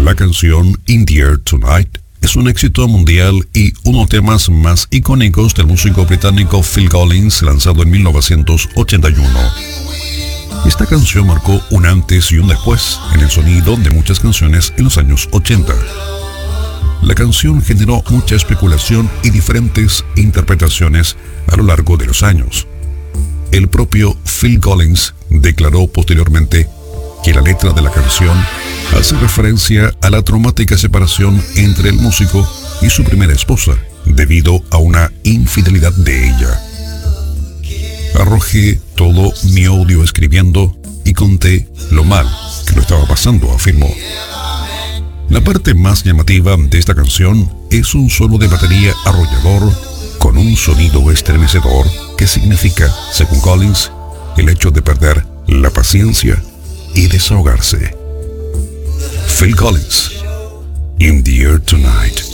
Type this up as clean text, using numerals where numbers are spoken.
La canción In the Air Tonight es un éxito mundial y uno de los temas más icónicos del músico británico Phil Collins, lanzado en 1981. Esta canción marcó un antes y un después en el sonido de muchas canciones en los años 80. La canción generó mucha especulación y diferentes interpretaciones a lo largo de los años. El propio Phil Collins declaró posteriormente que la letra de la canción hace referencia a la traumática separación entre el músico y su primera esposa, debido a una infidelidad de ella. Arrojé todo mi odio escribiendo y conté lo mal que lo estaba pasando, afirmó. La parte más llamativa de esta canción es un solo de batería arrollador con un sonido estremecedor que significa, según Collins, el hecho de perder la paciencia y desahogarse. Phil Collins, In the Air Tonight.